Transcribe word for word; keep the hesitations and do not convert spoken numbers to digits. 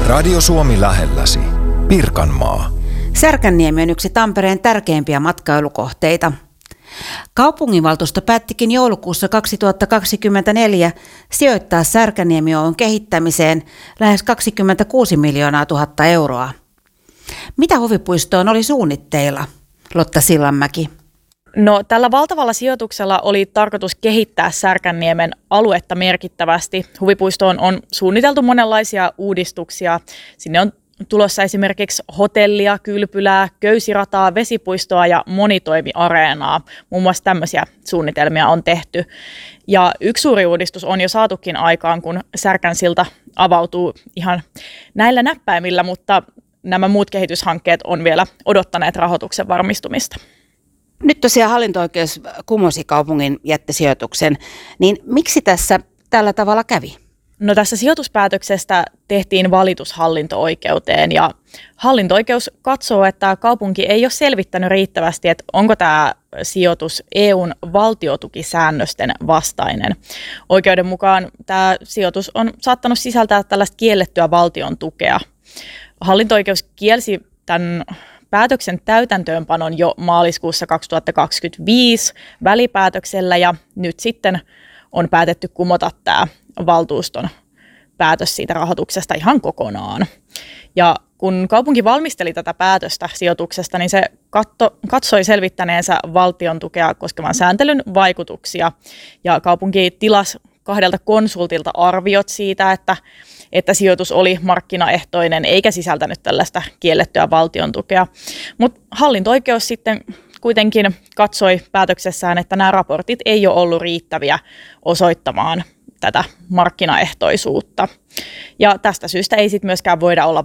Radio Suomi lähelläsi. Pirkanmaa. Särkänniemi on yksi Tampereen tärkeimpiä matkailukohteita. Kaupunginvaltuusto päättikin joulukuussa kaksituhattakaksikymmentäneljä sijoittaa Särkänniemi Oyn kehittämiseen lähes kaksikymmentäkuusi miljoonaa tuhatta euroa. Mitä huvipuistoon oli suunnitteilla? Lotta Sillanmäki. No, tällä valtavalla sijoituksella oli tarkoitus kehittää Särkänniemen aluetta merkittävästi. Huvipuistoon on suunniteltu monenlaisia uudistuksia. Sinne on tulossa esimerkiksi hotellia, kylpylää, köysirataa, vesipuistoa ja monitoimiareenaa. Muun muassa tämmöisiä suunnitelmia on tehty. Ja yksi suuri uudistus on jo saatukin aikaan, kun Särkänsilta avautuu ihan näillä näppäimillä, mutta nämä muut kehityshankkeet on vielä odottaneet rahoituksen varmistumista. Nyt tosiaan hallinto-oikeus kumosi kaupungin jättisijoituksen, niin miksi tässä tällä tavalla kävi? No, tässä sijoituspäätöksestä tehtiin valitus hallinto-oikeuteen ja hallinto-oikeus katsoo, että kaupunki ei ole selvittänyt riittävästi, että onko tämä sijoitus E U:n valtiotukisäännösten vastainen. Oikeuden mukaan tämä sijoitus on saattanut sisältää tällaista kiellettyä valtion tukea. Hallinto-oikeus kielsi tämän päätöksen täytäntöönpanon jo maaliskuussa kaksituhattakaksikymmentäviisi välipäätöksellä ja nyt sitten on päätetty kumota tämä valtuuston päätös siitä rahoituksesta ihan kokonaan. Ja kun kaupunki valmisteli tätä päätöstä sijoituksesta, niin se katto, katsoi selvittäneensä valtion tukea koskevan sääntelyn vaikutuksia ja kaupunki tilasi kahdelta konsultilta arviot siitä, että että sijoitus oli markkinaehtoinen eikä sisältänyt tällaista kiellettyä valtion tukea. Mutta hallinto-oikeus sitten kuitenkin katsoi päätöksessään, että nämä raportit ei ole ollut riittäviä osoittamaan tätä markkinaehtoisuutta. Ja tästä syystä ei sitten myöskään voida olla